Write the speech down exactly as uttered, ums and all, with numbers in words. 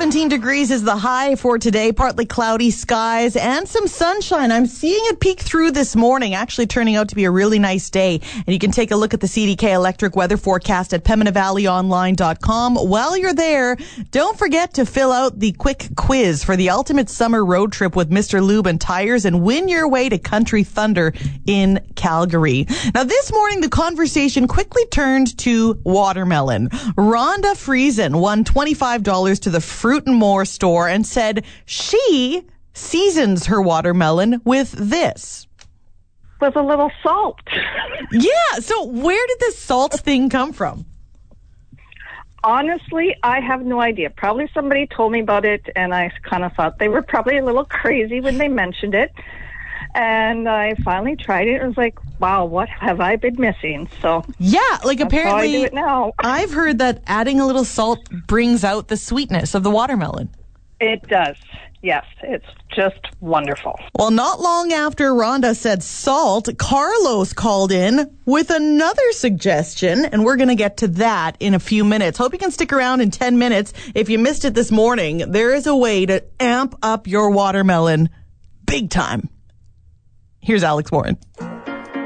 seventeen degrees is the high for today. Partly cloudy skies and some sunshine. I'm seeing it peek through this morning, actually turning out to be a really nice day. And you can take a look at the C D K Electric weather forecast at Pembina Valley Online dot com. While you're there, don't forget to fill out the quick quiz for the ultimate summer road trip with Mister Lube and Tires and win your way to Country Thunder in Calgary. Now, this morning, the conversation quickly turned to watermelon. Rhonda Friesen won twenty-five dollars to the Fruit and More store and said she seasons her watermelon with this. With a little salt. Yeah, so where did this salt thing come from? Honestly, I have no idea. Probably somebody told me about it, and I kind of thought they were probably a little crazy when they mentioned it. And I finally tried it and was like, wow, what have I been missing? So yeah, like that's apparently how I do it now. I've heard that adding a little salt brings out the sweetness of the watermelon. It does. Yes, it's just wonderful. Well, not long after Rhonda said salt, Carlos called in with another suggestion, and we're going to get to that in a few minutes. Hope you can stick around in ten minutes. If you missed it this morning, there is a way to amp up your watermelon big time. Here's Alex Warren.